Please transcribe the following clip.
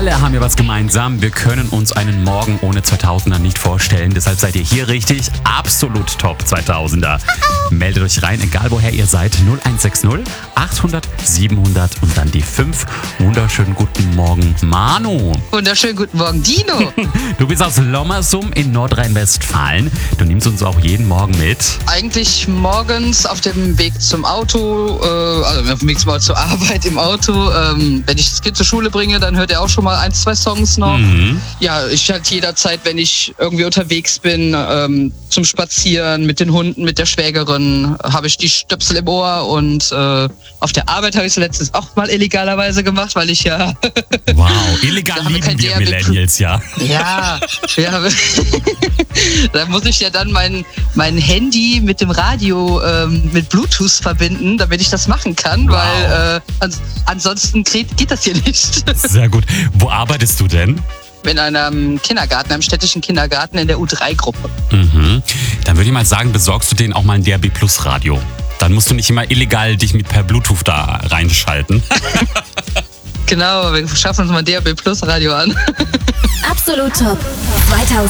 Alle haben ja was gemeinsam. Wir können uns einen Morgen ohne 2000er nicht vorstellen. Deshalb seid ihr hier richtig. Absolut top 2000er. Meldet euch rein, egal woher ihr seid. 0160 800 700 und dann die 5. Wunderschönen guten Morgen, Manu. Wunderschönen guten Morgen, Dino. Du bist aus Lommersum in Nordrhein-Westfalen. Du nimmst uns auch jeden Morgen mit. Eigentlich morgens auf dem Weg zum Auto, also auf dem Weg zur Arbeit im Auto. Wenn ich das Kind zur Schule bringe, dann hört er auch schon mal 1, 2 Songs noch. Ja, ich halt jederzeit, wenn ich irgendwie unterwegs bin, zum Spazieren mit den Hunden, mit der Schwägerin, habe ich die Stöpsel im Ohr und auf der Arbeit habe ich es letztens auch mal illegalerweise gemacht, weil ich ja... Wow, illegal lieben wir Millennials, ja. Ja. Da muss ich ja dann mein Handy mit dem Radio mit Bluetooth verbinden, damit ich das machen kann, Wow. weil ansonsten geht das hier nicht. Sehr gut. Wo arbeitest du denn? In einem Kindergarten, einem städtischen Kindergarten in der U3-Gruppe. Dann würde ich mal sagen, besorgst du denen auch mal ein DAB Plus Radio. Dann musst du nicht immer illegal dich per Bluetooth da reinschalten. Genau, wir schaffen uns mal ein DAB Plus Radio an. Absolut top 2000.